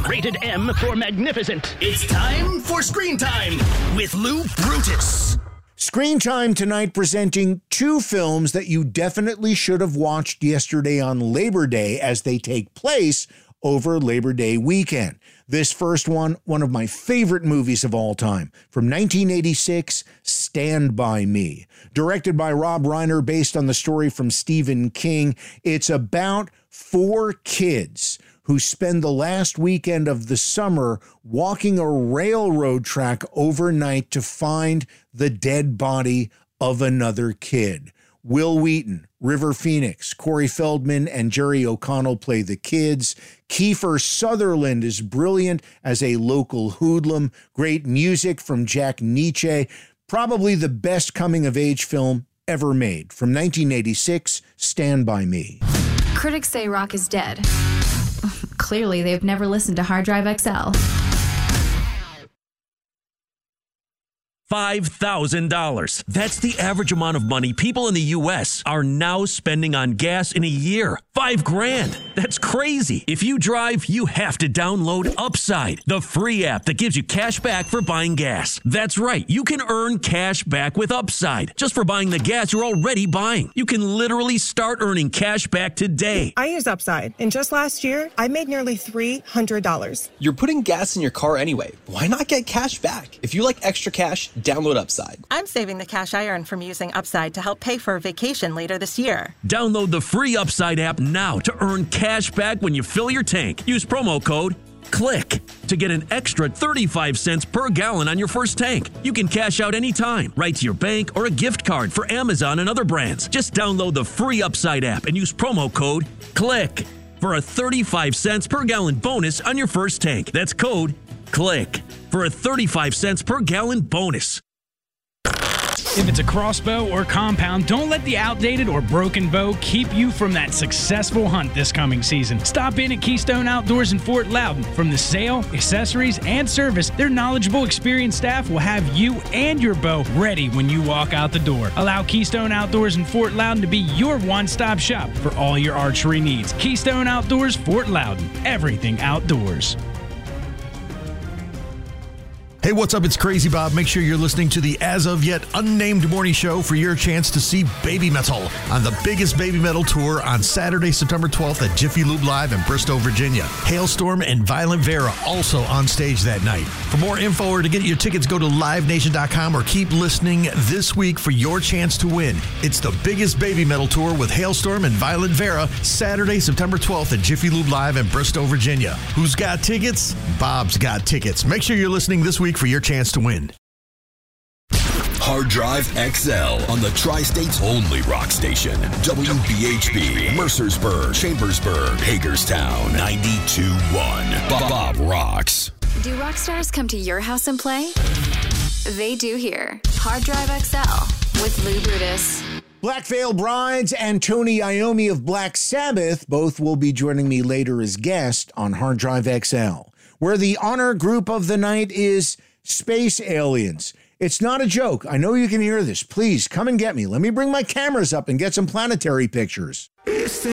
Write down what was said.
Rated M for magnificent. It's time for Screen Time with Lou Brutus. Screen Time tonight presenting two films that you definitely should have watched yesterday on Labor Day as they take place over Labor Day weekend. This first one of my favorite movies of all time, from 1986, Stand By Me. Directed by Rob Reiner, based on the story from Stephen King, it's about four kids who spend the last weekend of the summer walking a railroad track overnight to find the dead body of another kid. Will Wheaton, River Phoenix, Corey Feldman, and Jerry O'Connell play the kids. Kiefer Sutherland is brilliant as a local hoodlum. Great music from Jack Nitzsche. Probably the best coming-of-age film ever made. From 1986, Stand By Me. Critics say rock is dead. Clearly, they've never listened to Hard Drive XL. $5,000. That's the average amount of money people in the U.S. are now spending on gas in a year. $5,000. That's crazy. If you drive, you have to download Upside, the free app that gives you cash back for buying gas. That's right. You can earn cash back with Upside just for buying the gas you're already buying. You can literally start earning cash back today. I use Upside, and just last year, I made nearly $300. You're putting gas in your car anyway. Why not get cash back? If you like extra cash, download Upside. I'm saving the cash I earn from using Upside to help pay for a vacation later this year. Download the free Upside app now to earn cash back when you fill your tank. Use promo code CLICK to get an extra 35 cents per gallon on your first tank. You can cash out anytime, right to your bank or a gift card for Amazon and other brands. Just download the free Upside app and use promo code CLICK for a 35 cents per gallon bonus on your first tank. That's code CLICK for a 35 cents per gallon bonus. If it's a crossbow or compound, don't let the outdated or broken bow keep you from that successful hunt this coming season. Stop in at Keystone Outdoors in Fort Loudon. From the sale, accessories, and service, their knowledgeable, experienced staff will have you and your bow ready when you walk out the door. Allow Keystone Outdoors in Fort Loudon to be your one-stop shop for all your archery needs. Keystone Outdoors, Fort Loudon. Everything outdoors. Hey, what's up? It's Crazy Bob. Make sure you're listening to the as of yet unnamed morning show for your chance to see Baby Metal on the biggest Baby Metal tour on Saturday, September 12th at Jiffy Lube Live in Bristow, Virginia. Hailstorm and Violent Vera also on stage that night. For more info or to get your tickets, go to livenation.com or keep listening this week for your chance to win. It's the biggest Baby Metal tour with Hailstorm and Violent Vera, Saturday, September 12th at Jiffy Lube Live in Bristow, Virginia. Who's got tickets? Bob's got tickets. Make sure you're listening this week for your chance to win. Hard Drive XL on the Tri-State's only rock station. WBHB, Mercersburg, Chambersburg, Hagerstown, 92.1. Bob rocks. Do rock stars come to your house and play? They do here. Hard Drive XL with Lou Brutus. Black Veil Brides and Tony Iommi of Black Sabbath both will be joining me later as guests on Hard Drive XL, where the honor group of the night is Space Aliens. It's not a joke. I know you can hear this. Please come and get me. Let me bring my cameras up and get some planetary pictures.